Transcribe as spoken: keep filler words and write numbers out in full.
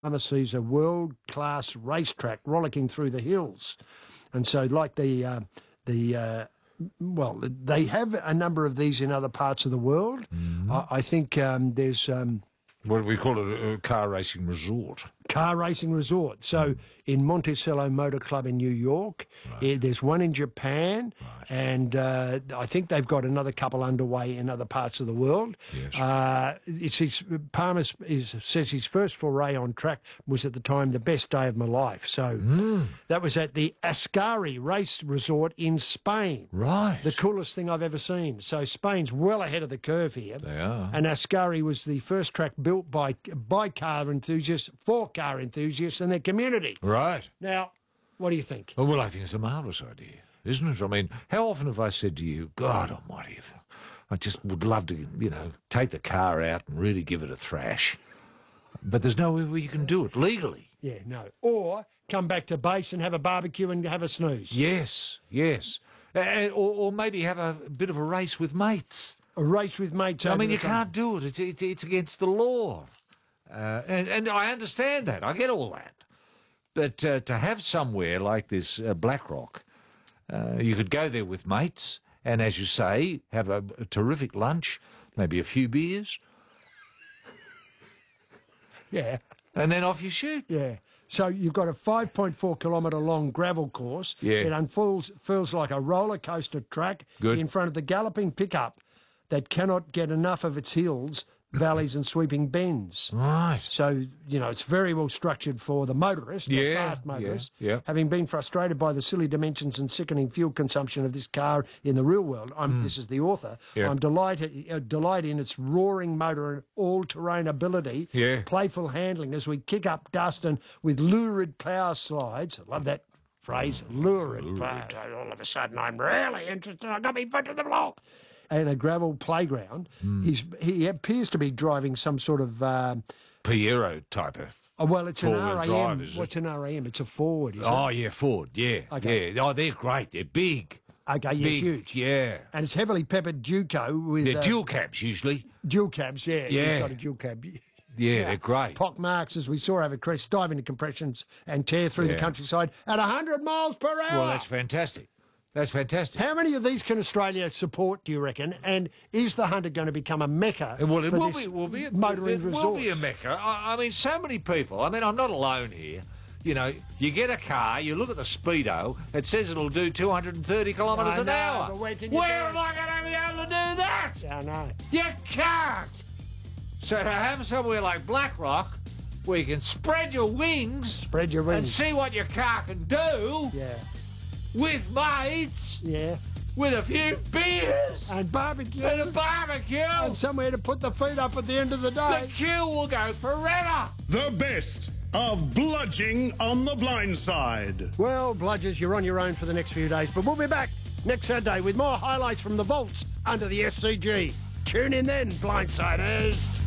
Summer sees a world-class racetrack rollicking through the hills. And so like the, uh, the uh, well, they have a number of these in other parts of the world. Mm-hmm. I, I think um, there's... Um, What do we call it? A car racing resort. Car racing resort. So in Monticello Motor Club in New York, Right. eh, there's one in Japan, Right. and uh, I think they've got another couple underway in other parts of the world. Yes. Uh, it's his, Palmer is, says his first foray on track was at the time the best day of my life. So Mm. that was at the Ascari Race Resort in Spain. Right. The coolest thing I've ever seen. So Spain's well ahead of the curve here. They are. And Ascari was the first track built by by car enthusiasts, for car enthusiasts and their community. Right. Now, what do you think? Oh, well, I think it's a marvellous idea, isn't it? I mean, how often have I said to you, God almighty, if I just would love to, you know, take the car out and really give it a thrash. But there's no way where you can do it legally. Yeah, no. Or come back to base and have a barbecue and have a snooze. Yes, yes. Uh, or, or maybe have a bit of a race with mates. A race with mates. I over mean, the you top. can't do it. It's, it's, it's against the law. Uh, and, and I understand that. I get all that. But uh, to have somewhere like this uh, Blackrock, uh, you could go there with mates and, as you say, have a, a terrific lunch, maybe a few beers, Yeah, and then off you shoot. yeah. So you've got a five point four kilometre long gravel course. Yeah. It unfolds, feels like a roller coaster track Good. in front of the galloping pickup that cannot get enough of its hills, valleys and sweeping bends. Right. So, you know, it's very well structured for the motorist, the Yeah, fast motorist. yeah, yeah. Having been frustrated by the silly dimensions and sickening fuel consumption of this car in the real world, I'm, this is the author, Yeah. I'm delighted, uh, delight in its roaring motor and all-terrain ability, Yeah. playful handling as we kick up dust and with lurid power slides. I love that phrase, lurid, power. All of a sudden, I'm really interested. I got me foot to the floor. And a gravel playground. Hmm. He's he appears to be driving some sort of. Um, Piero type of. oh, well, it's an Four-wheel R A M. drive, is it? What's an R A M? It's a Ford, is Oh, it? yeah, Ford, yeah. Okay. Yeah. Oh, they're great. They're big. Okay, yeah, Big, huge. yeah. And it's heavily peppered Duco with They're uh, dual cabs, usually. dual cabs. Yeah, Yeah. He's got a dual cab. Yeah, they're great. Pock marks, as we saw over Crest, dive into compressions and tear through the Yeah. countryside at one hundred miles per hour. Well, that's fantastic. That's fantastic. How many of these can Australia support, do you reckon? And is the Hunter going to become a mecca Well, it for will this be, will be, motoring it resource? will be a mecca. I, I mean, so many people. I mean, I'm not alone here. You know, you get a car, you look at the speedo, it says it'll do two hundred thirty kilometres I an know, hour. but where can you Where do am it? I going to be able to do that? I know. You can't. So to have somewhere like Blackrock, where you can spread your wings Spread your and wings. see what your car can do Yeah, with mates, yeah. with a few beers And barbecue. and a barbecue, And somewhere to put the feet up at the end of the day. the queue will go forever. The best of Bludging on the Blind Side. Well, Bludgers, you're on your own for the next few days, but we'll be back next Saturday with more highlights from the vaults under the S C G. Tune in then, Blindsiders.